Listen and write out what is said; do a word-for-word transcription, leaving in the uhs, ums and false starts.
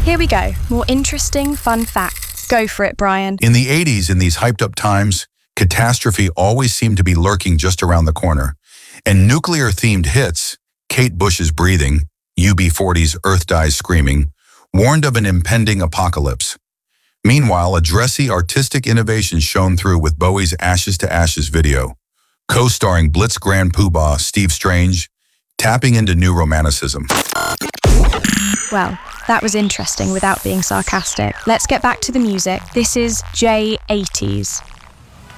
Here we go. More interesting, fun facts. Go for it, Brian. In the eighties, in these hyped-up times, catastrophe always seemed to be lurking just around the corner. And nuclear-themed hits, Kate Bush's Breathing, U B forty's Earth Dies Screaming, warned of an impending apocalypse. Meanwhile, a dressy artistic innovation shone through with Bowie's Ashes to Ashes video, co-starring Blitz Grand Poobah Steve Strange, tapping into new romanticism. Well, that was interesting without being sarcastic. Let's get back to the music. This is J eighties.